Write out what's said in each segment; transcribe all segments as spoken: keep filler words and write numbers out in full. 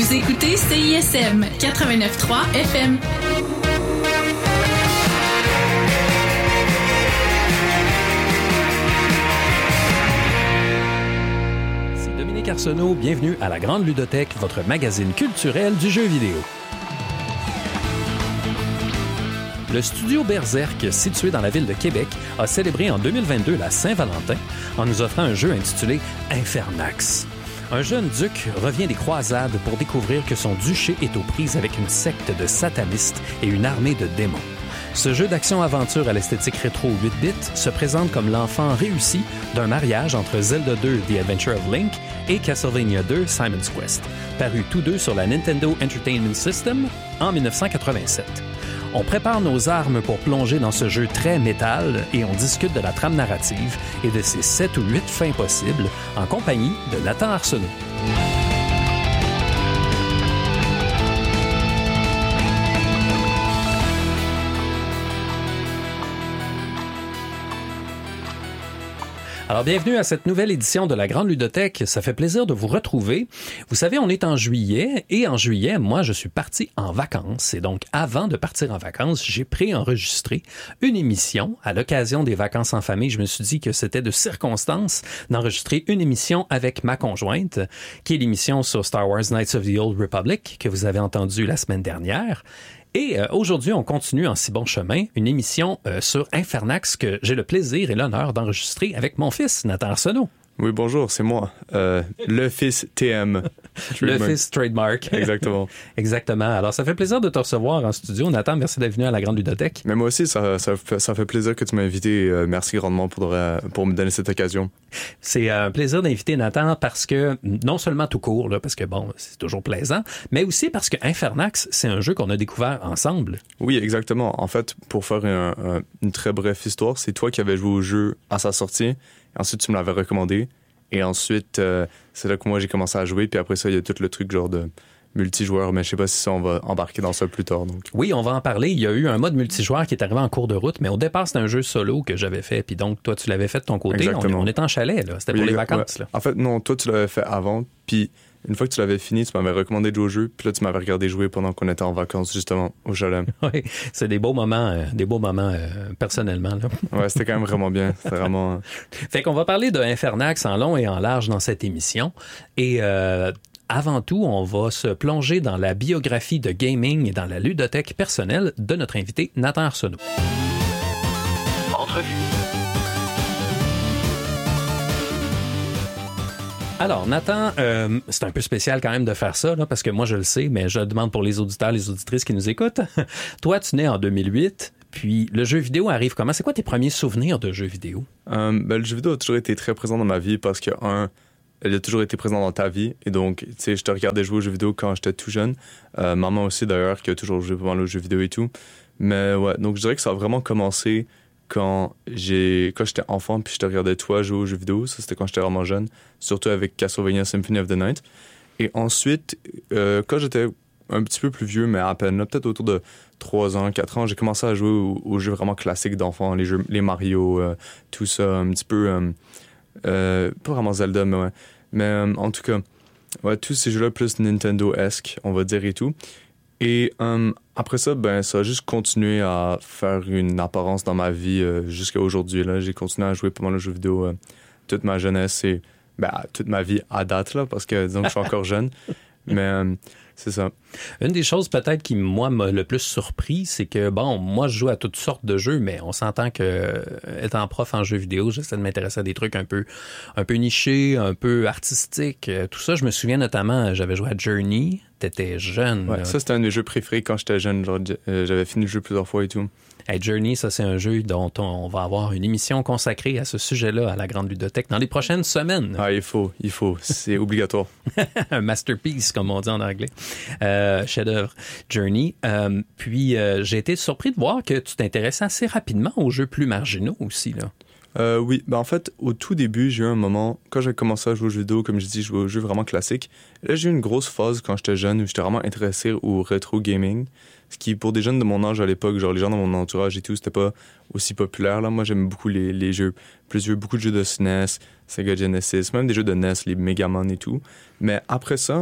Vous écoutez C I S M quatre-vingt-neuf trois F M. C'est Dominique Arsenault, bienvenue à la Grande Ludothèque, votre magazine culturel du jeu vidéo. Le studio Berserk, situé dans la ville de Québec, a célébré en deux mille vingt-deux la Saint-Valentin en nous offrant un jeu intitulé Infernax. Un jeune duc revient des croisades pour découvrir que son duché est aux prises avec une secte de satanistes et une armée de démons. Ce jeu d'action-aventure à l'esthétique rétro huit bits se présente comme l'enfant réussi d'un mariage entre Zelda deux The Adventure of Link et Castlevania deux Simon's Quest, parus tous deux sur la Nintendo Entertainment System en dix-neuf cent quatre-vingt-sept. On prépare nos armes pour plonger dans ce jeu très métal et on discute de la trame narrative et de ses sept ou huit fins possibles en compagnie de Nathan Arsenault. Alors, bienvenue à cette nouvelle édition de la Grande Ludothèque. Ça fait plaisir de vous retrouver. Vous savez, on est en juillet et en juillet, moi, je suis parti en vacances. Et donc, avant de partir en vacances, j'ai préenregistré une émission. À l'occasion des vacances en famille, je me suis dit que c'était de circonstance d'enregistrer une émission avec ma conjointe, qui est l'émission sur Star Wars Knights of the Old Republic, que vous avez entendu la semaine dernière. Et euh, aujourd'hui, on continue en si bon chemin une émission euh, sur Infernax que j'ai le plaisir et l'honneur d'enregistrer avec mon fils, Nathan Arsenault. Oui, bonjour, c'est moi, euh, le fils T M. Le fils trademark. Exactement. Exactement. Alors, ça fait plaisir de te recevoir en studio. Nathan, merci d'être venu à la Grande Ludothèque. Mais moi aussi, ça, ça, fait, ça fait plaisir que tu m'aies invité. Euh, merci grandement pour, pour me donner cette occasion. C'est un plaisir d'inviter Nathan parce que, non seulement tout court, là, parce que bon, c'est toujours plaisant, mais aussi parce que Infernax, c'est un jeu qu'on a découvert ensemble. Oui, exactement. En fait, pour faire un, un, une très brève histoire, c'est toi qui avais joué au jeu à sa sortie. Ensuite, tu me l'avais recommandé. Et ensuite, euh, c'est là que moi, j'ai commencé à jouer. Puis après ça, il y a tout le truc genre de multijoueur. Mais je sais pas si ça, on va embarquer dans ça plus tard. Donc. Oui, on va en parler. Il y a eu un mode multijoueur qui est arrivé en cours de route. Mais au départ, c'était un jeu solo que j'avais fait. Puis donc, toi, tu l'avais fait de ton côté. Exactement. On, on était en chalet, là. C'était oui, pour les vacances. Ouais. Là. En fait, non, toi, tu l'avais fait avant. Puis une fois que tu l'avais fini, tu m'avais recommandé de jouer au jeu. Puis là, tu m'avais regardé jouer pendant qu'on était en vacances, justement, au chalet. Oui, c'est des beaux moments, euh, des beaux moments euh, personnellement. Là. Ouais, c'était quand même vraiment bien. C'était vraiment... Euh... Fait qu'on va parler de Infernax en long et en large dans cette émission. Et euh, avant tout, on va se plonger dans la biographie de gaming et dans la ludothèque personnelle de notre invité, Nathan Arsenault. Entrevue. Alors, Nathan, euh, c'est un peu spécial quand même de faire ça, là, parce que moi, je le sais, mais je le demande pour les auditeurs, les auditrices qui nous écoutent. Toi, tu nais en deux mille huit, puis le jeu vidéo arrive comment? C'est quoi tes premiers souvenirs de jeux vidéo? Euh, ben, le jeu vidéo a toujours été très présent dans ma vie parce que, un, il a toujours été présent dans ta vie. Et donc, tu sais, je te regardais jouer aux jeux vidéo quand j'étais tout jeune. Euh, maman aussi, d'ailleurs, qui a toujours joué pas mal aux jeux vidéo et tout. Mais ouais, donc je dirais que ça a vraiment commencé... Quand, j'ai, quand j'étais enfant puis je te regardais toi jouer aux jeux vidéo, ça c'était quand j'étais vraiment jeune, surtout avec Castlevania Symphony of the Night. Et ensuite, euh, quand j'étais un petit peu plus vieux, mais à peine, là, peut-être autour de trois ans, quatre ans, j'ai commencé à jouer aux, aux jeux vraiment classiques d'enfants, les jeux, les Mario, euh, tout ça, un petit peu, euh, euh, pas vraiment Zelda, mais ouais. Mais euh, en tout cas, ouais, tous ces jeux-là plus Nintendo-esque, on va dire et tout. Et euh, après ça, ben ça a juste continué à faire une apparence dans ma vie euh, jusqu'à aujourd'hui. Là, j'ai continué à jouer pas mal aux jeux vidéo euh, toute ma jeunesse et ben, toute ma vie à date, là, parce que disons que je suis encore jeune. Mais euh, c'est ça. Une des choses peut-être qui, moi, m'a le plus surpris, c'est que, bon, moi, je joue à toutes sortes de jeux, mais on s'entend que, euh, étant prof en jeux vidéo, j'essaie de m'intéresser à des trucs un peu, un peu nichés, un peu artistiques. Euh, tout ça, je me souviens notamment, j'avais joué à Journey. T'étais jeune. Ouais, là. Ça, c'était un de mes jeux préférés quand j'étais jeune. Genre, euh, j'avais fini le jeu plusieurs fois et tout. Hey, Journey, ça, c'est un jeu dont on va avoir une émission consacrée à ce sujet-là à la Grande Ludothèque dans les prochaines semaines. Ah, il faut, il faut. C'est obligatoire. Un masterpiece, comme on dit en anglais. Euh, chef-d'œuvre. Journey. Euh, puis, euh, j'ai été surpris de voir que tu t'intéressais assez rapidement aux jeux plus marginaux aussi, là. Euh, oui, ben en fait, au tout début, j'ai eu un moment, quand j'ai commencé à jouer aux jeux vidéo, comme je dis, je jouais aux jeux vraiment classiques. Là, j'ai eu une grosse phase quand j'étais jeune où j'étais vraiment intéressé au rétro gaming. Ce qui, pour des jeunes de mon âge à l'époque, genre les gens dans mon entourage et tout, c'était pas aussi populaire. Là, moi, j'aime beaucoup les, les jeux plus vieux, beaucoup de jeux de S N E S, Sega Genesis, même des jeux de N E S, les Mega Man et tout. Mais après ça,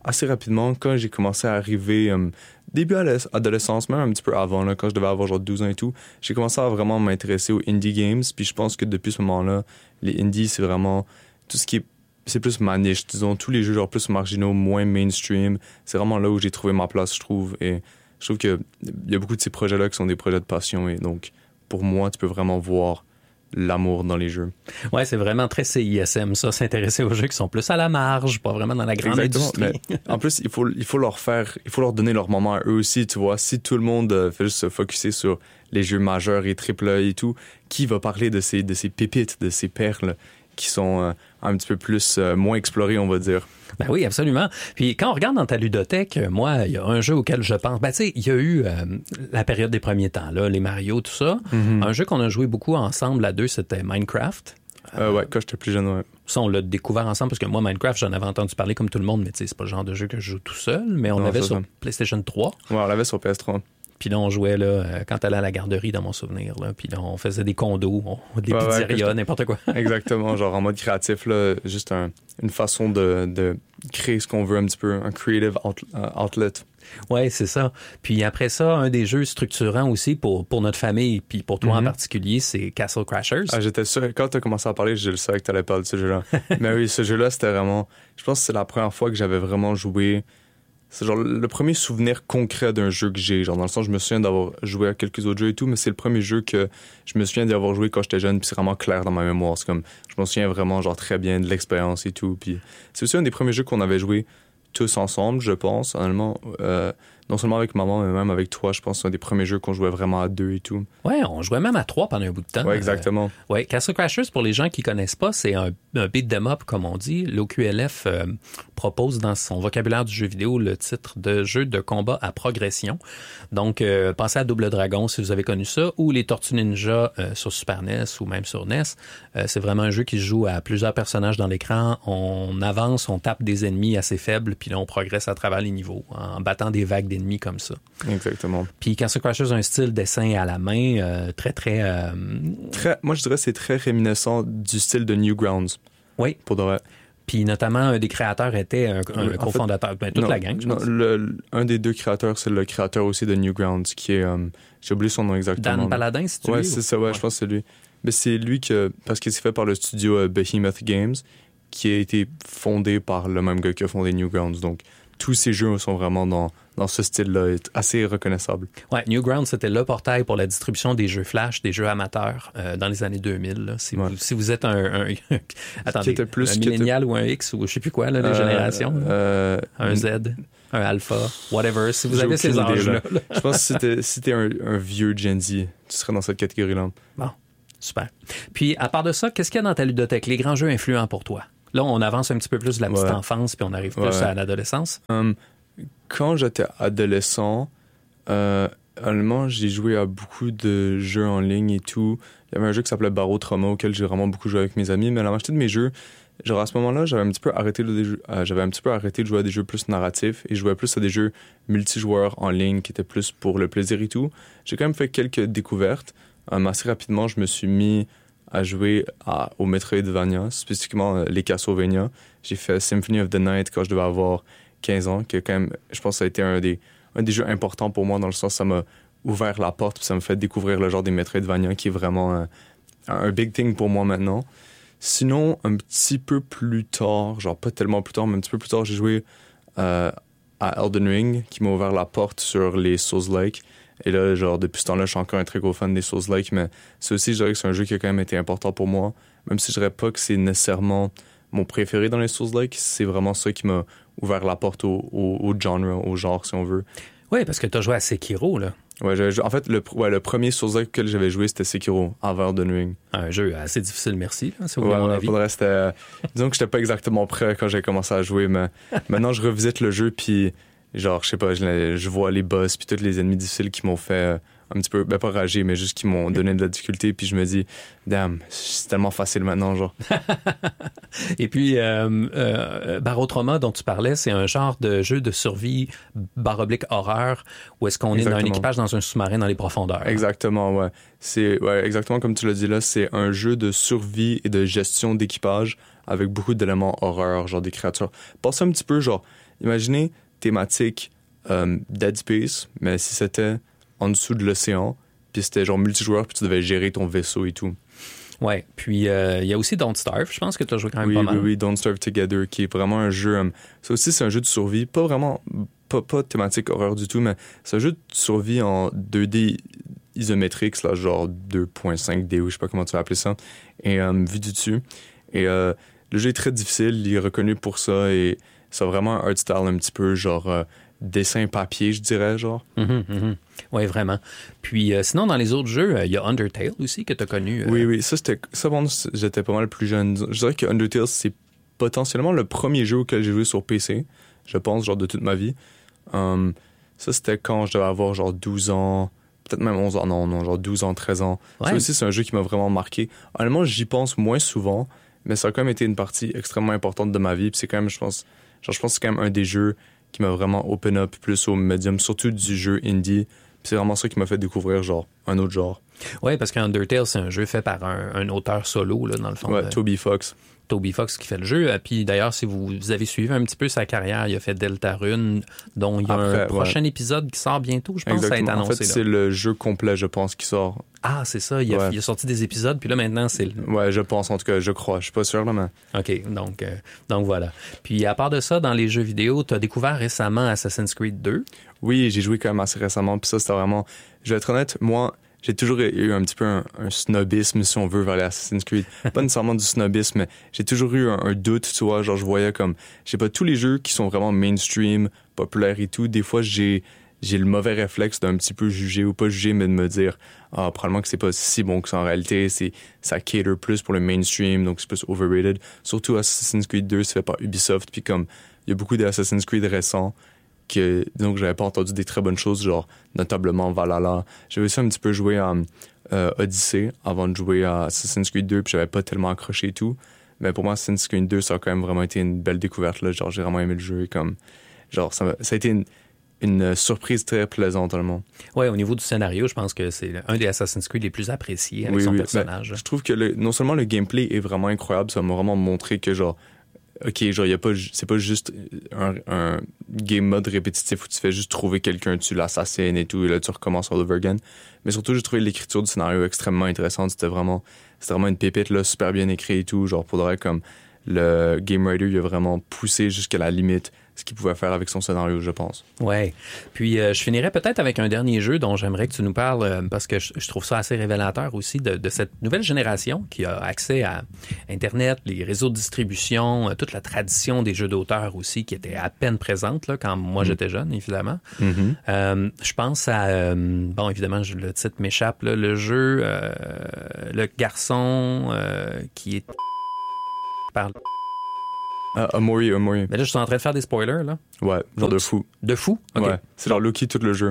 assez rapidement, quand j'ai commencé à arriver, um, début à l'adolescence, même un petit peu avant, là, quand je devais avoir genre douze ans et tout, j'ai commencé à vraiment m'intéresser aux indie games. Puis je pense que depuis ce moment-là, les indies, c'est vraiment tout ce qui est... C'est plus ma niche, disons, tous les jeux genre plus marginaux, moins mainstream. C'est vraiment là où j'ai trouvé ma place, je trouve. Et je trouve qu'il y a beaucoup de ces projets-là qui sont des projets de passion. Et donc, pour moi, tu peux vraiment voir l'amour dans les jeux. Ouais, c'est vraiment très C I S M, ça, s'intéresser aux jeux qui sont plus à la marge, pas vraiment dans la grande Exactement. industrie. Mais en plus, il faut, il faut leur faire, il faut leur donner leur moment à eux aussi, tu vois. Si tout le monde euh, fait juste se focusser sur les jeux majeurs et triple A et tout, qui va parler de ces, de ces pépites, de ces perles qui sont euh, un petit peu plus, euh, moins explorées, on va dire. Ben oui, absolument. Puis quand on regarde dans ta ludothèque, moi, il y a un jeu auquel je pense. Ben tu sais, il y a eu euh, la période des premiers temps, là, les Mario, tout ça. Mm-hmm. Un jeu qu'on a joué beaucoup ensemble à deux, c'était Minecraft. Euh, ouais, quand j'étais plus jeune, ouais. Ça, on l'a découvert ensemble parce que moi, Minecraft, j'en avais entendu parler comme tout le monde, mais tu sais, c'est pas le genre de jeu que je joue tout seul. Mais on non, avait ça, sur ça. PlayStation trois. Ouais, on l'avait sur P S trois. Puis là, on jouait là, quand t'allais à la garderie, dans mon souvenir. Là. Puis là, on faisait des condos, on, des ouais, pizzerias, ouais, n'importe quoi. Exactement, genre en mode créatif, là, juste un, une façon de, de créer ce qu'on veut un petit peu, un creative out, uh, outlet. Oui, c'est ça. Puis après ça, un des jeux structurants aussi pour, pour notre famille, puis pour toi mm-hmm. en particulier, c'est Castle Crashers. Ah, j'étais sûr, quand tu as commencé à parler, je le savais que tu allais parler de ce jeu-là. Mais oui, ce jeu-là, c'était vraiment... Je pense que c'est la première fois que j'avais vraiment joué... C'est genre le premier souvenir concret d'un jeu que j'ai. Genre dans le sens, je me souviens d'avoir joué à quelques autres jeux et tout, mais c'est le premier jeu que je me souviens d'y avoir joué quand j'étais jeune, puis c'est vraiment clair dans ma mémoire. C'est comme, je me souviens vraiment genre très bien de l'expérience et tout. Puis c'est aussi un des premiers jeux qu'on avait joué tous ensemble, je pense, honnêtement. Euh, non seulement avec maman, mais même avec toi, je pense que c'est un des premiers jeux qu'on jouait vraiment à deux et tout. Ouais, on jouait même à trois pendant un bout de temps. Ouais, exactement. Euh, ouais, Castle Crashers, pour les gens qui connaissent pas, c'est un, un beat 'em up, comme on dit. L'O Q L F euh, propose dans son vocabulaire du jeu vidéo le titre de jeu de combat à progression. Donc, euh, pensez à Double Dragon si vous avez connu ça, ou les Tortues Ninja euh, sur Super N E S ou même sur N E S. Euh, c'est vraiment un jeu qui se joue à plusieurs personnages dans l'écran. On avance, on tape des ennemis assez faibles, puis là, on progresse à travers les niveaux en battant des vagues d'ennemis comme ça. Exactement. Puis Castle Crashers a un style dessin à la main euh, très, très... Euh... très... Moi, je dirais que c'est très réminiscent du style de Newgrounds. Oui. Pour de vrai. Puis notamment, un des créateurs était un, un en cofondateur. Fait, ben, toute non, la gang, je non, pense. Le, un des deux créateurs, c'est le créateur aussi de Newgrounds, qui est... Um, j'ai oublié son nom exactement. Dan Paladin, si tu veux. Ouais, c'est ça, ouais, ouais, je pense que c'est lui. Mais c'est lui que... Parce que c'est fait par le studio uh, Behemoth Games, qui a été fondé par le même gars qui a fondé Newgrounds. Donc, tous ces jeux sont vraiment dans, dans ce style-là, assez reconnaissable. Ouais, Newgrounds, c'était le portail pour la distribution des jeux Flash, des jeux amateurs euh, dans les années deux mille. Là. Si, ouais. vous, si vous êtes un... un attendez, plus, un millénial était... ou un X ou je sais plus quoi, là, les euh, générations. Euh, un Z, un Alpha, whatever. Si vous avez ces âges-là. Là. Je pense que si t'es, si t'es un, un vieux Gen Z, tu serais dans cette catégorie-là. Bon, super. Puis, à part de ça, qu'est-ce qu'il y a dans ta ludothèque? Les grands jeux influents pour toi? Là, on avance un petit peu plus de la petite ouais. enfance, puis on arrive plus ouais. à l'adolescence. Um, quand j'étais adolescent, euh, honnêtement, j'ai joué à beaucoup de jeux en ligne et tout. Il y avait un jeu qui s'appelait Barotrauma, auquel j'ai vraiment beaucoup joué avec mes amis. Mais la majorité de mes jeux, genre à ce moment-là, j'avais un petit peu arrêté de, jeux, euh, j'avais un petit peu arrêté de jouer à des jeux plus narratifs et je jouais plus à des jeux multijoueurs en ligne qui étaient plus pour le plaisir et tout. J'ai quand même fait quelques découvertes. Um, assez rapidement, je me suis mis à jouer à, au Metroidvania, spécifiquement euh, les Castlevania. J'ai fait Symphony of the Night quand je devais avoir quinze ans, que quand même, je pense que ça a été un des, un des jeux importants pour moi, dans le sens ça m'a ouvert la porte, puis ça m'a fait découvrir le genre des Metroidvania qui est vraiment un, un big thing pour moi maintenant. Sinon, un petit peu plus tard, genre pas tellement plus tard, mais un petit peu plus tard, j'ai joué euh, à Elden Ring, qui m'a ouvert la porte sur les Souls-like. Et là, genre, depuis ce temps-là, je suis encore un très gros fan des Souls-like, mais c'est aussi, je dirais que c'est un jeu qui a quand même été important pour moi. Même si je dirais pas que c'est nécessairement mon préféré dans les Souls-like, c'est vraiment ça qui m'a ouvert la porte au, au, au genre, au genre, si on veut. Oui, parce que t'as joué à Sekiro, là. Ouais, j'ai, en fait, le, ouais, le premier Souls-like auquel j'avais joué, c'était Sekiro, avant Elden Ring. Un jeu assez difficile, merci, là, si vous voulez ouais, mon ouais, avis. Faudrait, c'était, euh, disons que j'étais pas exactement prêt quand j'ai commencé à jouer, mais maintenant, je revisite le jeu, puis genre, je sais pas, je, je vois les boss, puis tous les ennemis difficiles qui m'ont fait euh, un petit peu, ben pas rager, mais juste qui m'ont donné de la difficulté, puis je me dis, damn, c'est tellement facile maintenant, genre. Et puis, euh, euh, Barotrauma, dont tu parlais, c'est un genre de jeu de survie barre oblique horreur, où est-ce qu'on exactement. est dans un équipage dans un sous-marin dans les profondeurs. Exactement, ouais. C'est, ouais, exactement comme tu l'as dit là, c'est un jeu de survie et de gestion d'équipage avec beaucoup d'éléments horreur, genre des créatures. Pensez un petit peu, genre, imaginez thématique euh, Dead Space, mais si c'était en dessous de l'océan, puis c'était genre multijoueur, puis tu devais gérer ton vaisseau et tout. Ouais, puis il euh, y a aussi Don't Starve, je pense que tu as joué quand même oui, pas mal. Oui, oui, Don't Starve Together, qui est vraiment un jeu... Um, ça aussi, c'est un jeu de survie, pas vraiment... Pas, pas thématique horreur du tout, mais c'est un jeu de survie en deux D isométrique, là, genre deux point cinq D, ou je sais pas comment tu vas appeler ça, et um, vu du dessus. Et euh, le jeu est très difficile, il est reconnu pour ça, et c'est vraiment un art style un petit peu genre... Euh, dessin papier, je dirais, genre. Mm-hmm, mm-hmm. Oui, vraiment. Puis euh, sinon, dans les autres jeux, il euh, y a Undertale aussi que tu as connu. Euh... Oui, oui, ça, c'était, ça bon, j'étais pas mal plus jeune. Je dirais que Undertale, c'est potentiellement le premier jeu auquel j'ai joué sur P C, je pense, genre de toute ma vie. Um, ça, c'était quand je devais avoir genre douze ans, peut-être même onze ans, non, non, genre douze ans, treize ans. Ouais. Ça aussi, c'est un jeu qui m'a vraiment marqué. Honnêtement, j'y pense moins souvent, mais ça a quand même été une partie extrêmement importante de ma vie. Puis c'est quand même, je pense, genre, je pense que c'est quand même un des jeux qui m'a vraiment open up plus au médium, surtout du jeu indie. Puis c'est vraiment ça qui m'a fait découvrir genre un autre genre. Oui, parce qu'Undertale, c'est un jeu fait par un, un auteur solo, là, dans le fond. Ouais, de... Toby Fox. Toby Fox qui fait le jeu. Puis d'ailleurs, si vous, vous avez suivi un petit peu sa carrière, il a fait Deltarune, dont il y a Après, un prochain ouais. épisode qui sort bientôt, je pense. Exactement. Ça a été annoncé. En fait, là. c'est le jeu complet, je pense, qui sort. Ah, c'est ça. Il a, ouais. il a sorti des épisodes, puis là, maintenant, c'est... Le... Ouais, je pense, en tout cas, je crois. Je suis pas sûr, là, mais... OK, donc, euh, donc voilà. Puis à part de ça, dans les jeux vidéo, tu as découvert récemment Assassin's Creed deux. Oui, j'ai joué quand même assez récemment, puis ça, c'était vraiment... Je vais être honnête, moi... J'ai toujours eu un petit peu un, un snobisme, si on veut, vers les Assassin's Creed. Pas nécessairement du snobisme, mais j'ai toujours eu un, un doute, tu vois. Genre, je voyais comme... Je sais pas, tous les jeux qui sont vraiment mainstream, populaires et tout, des fois, j'ai, j'ai le mauvais réflexe d'un petit peu juger, ou pas juger, mais de me dire, ah, probablement que c'est pas si bon que ça en réalité. C'est, ça cater plus pour le mainstream, donc c'est plus overrated. Surtout Assassin's Creed deux, c'est fait par Ubisoft, puis comme, il y a beaucoup d'Assassin's Creed récents que donc j'avais pas entendu des très bonnes choses, genre notablement Valhalla. J'avais aussi un petit peu joué à euh, Odyssey avant de jouer à Assassin's Creed deux, puis j'avais pas tellement accroché et tout. Mais pour moi, Assassin's Creed deux, ça a quand même vraiment été une belle découverte, là. Genre, j'ai vraiment aimé le jeu et comme... Genre, ça, ça a été une, une surprise très plaisante, tellement. Ouais, au niveau du scénario, je pense que c'est un des Assassin's Creed les plus appréciés avec oui, son oui. personnage. Ben, je trouve que le, non seulement le gameplay est vraiment incroyable, ça m'a vraiment montré que, genre, OK, genre, y a pas, c'est pas juste un, un game mode répétitif où tu fais juste trouver quelqu'un, tu l'assassines et tout, et là, tu recommences all over again. Mais surtout, j'ai trouvé l'écriture du scénario extrêmement intéressante. C'était vraiment, c'était vraiment une pépite, là, super bien écrit et tout. Genre, pour de vrai, comme le game writer, il a vraiment poussé jusqu'à la limite ce qu'il pouvait faire avec son scénario, je pense. Ouais. Puis euh, je finirais peut-être avec un dernier jeu dont j'aimerais que tu nous parles euh, parce que je, je trouve ça assez révélateur aussi de, de cette nouvelle génération qui a accès à Internet, les réseaux de distribution, euh, toute la tradition des jeux d'auteur aussi qui était à peine présente là, quand moi mm. j'étais jeune, évidemment. Mm-hmm. Euh, je pense à... Euh, bon, évidemment, je, le titre m'échappe, là, le jeu, euh, le garçon euh, qui est... parle... Uh, Omori, Omori. Mais là, je suis en train de faire des spoilers, là. Ouais, genre de fou. De fou? Okay. Ouais, c'est genre Loki tout le jeu.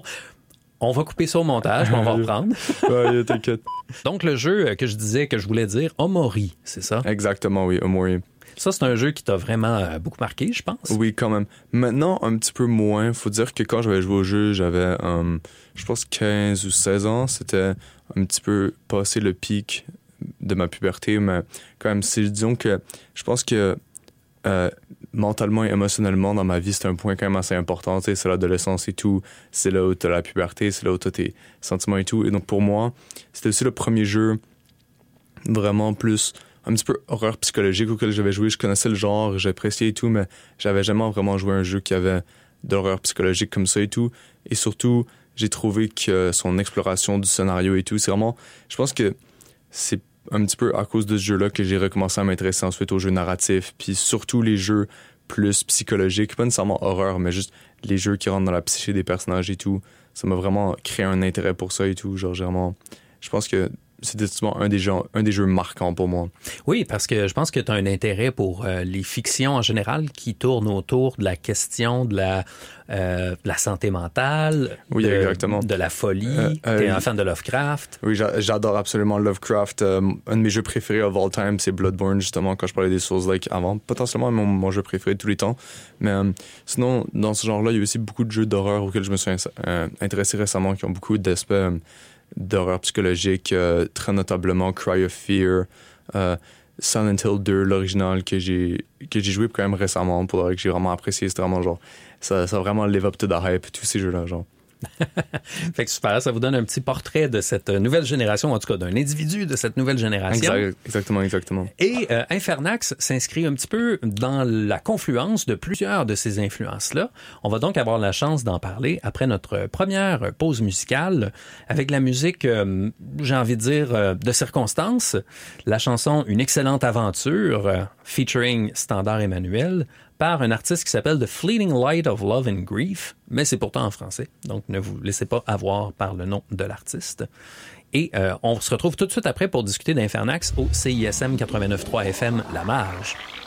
On va couper ça au montage, mais on va reprendre. Ouais, t'inquiète. Donc, le jeu que je disais, que je voulais dire, Omori, c'est ça? Exactement, oui, Omori. Ça, c'est un jeu qui t'a vraiment euh, beaucoup marqué, je pense. Oui, quand même. Maintenant, un petit peu moins. Faut dire que quand j'avais joué au jeu, j'avais, um, je pense, quinze ou seize ans. C'était un petit peu passé le pic de ma puberté, mais quand même, c'est, disons que je pense que Euh, mentalement et émotionnellement dans ma vie, c'est un point quand même assez important. Tu sais, c'est l'adolescence et tout. C'est là où t'as la puberté, c'est là où t'as tes sentiments et tout. Et donc pour moi, c'était aussi le premier jeu vraiment plus un petit peu horreur psychologique auquel j'avais joué. Je connaissais le genre, j'appréciais et tout, mais j'avais jamais vraiment joué un jeu qui avait d'horreur psychologique comme ça et tout. Et surtout, j'ai trouvé que son exploration du scénario et tout, c'est vraiment... Je pense que c'est un petit peu à cause de ce jeu-là que j'ai recommencé à m'intéresser ensuite aux jeux narratifs, puis surtout les jeux plus psychologiques, pas nécessairement horreur, mais juste les jeux qui rentrent dans la psyché des personnages et tout. Ça m'a vraiment créé un intérêt pour ça et tout. Genre, vraiment, je pense que c'est définitivement un des jeux, un des jeux marquants pour moi. Oui, parce que je pense que tu as un intérêt pour euh, les fictions en général qui tournent autour de la question de la, euh, de la santé mentale, oui, de, exactement. de la folie. Euh, euh, tu es un fan de Lovecraft. Oui, j'adore absolument Lovecraft. Euh, un de mes jeux préférés of all time, c'est Bloodborne, justement, quand je parlais des Souls-like avant. Potentiellement mon, mon jeu préféré de tous les temps. Mais euh, sinon, dans ce genre-là, il y a aussi beaucoup de jeux d'horreur auxquels je me suis euh, intéressé récemment qui ont beaucoup d'aspects... Euh, d'horreur psychologique, euh, très notablement Cry of Fear. Euh, Silent Hill deux, l'original, que j'ai que j'ai joué quand même récemment, pour que j'ai vraiment apprécié. C'était vraiment genre, ça, ça a vraiment live up to the hype, tous ces jeux-là, genre. Fait que super, ça vous donne un petit portrait de cette nouvelle génération, en tout cas d'un individu de cette nouvelle génération. Exact, exactement, exactement. Et euh, Infernax s'inscrit un petit peu dans la confluence de plusieurs de ces influences-là. On va donc avoir la chance d'en parler après notre première pause musicale avec la musique, euh, j'ai envie de dire, euh, de circonstance, la chanson Une excellente aventure, euh, featuring Standard Emmanuel, par un artiste qui s'appelle The Fleeting Light of Love and Grief, mais c'est pourtant en français, donc ne vous laissez pas avoir par le nom de l'artiste. Et euh, on se retrouve tout de suite après pour discuter d'Infernax au C I S M quatre-vingt-neuf point trois F M La Marge.